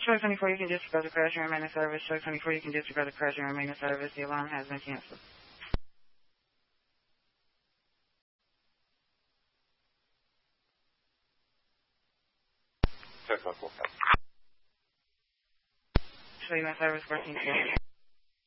Show 24, you can disregard the crash and remain in service. Show 24, you can disregard the crash and remain in service. The alarm has been canceled. Show you in service, 14 seconds.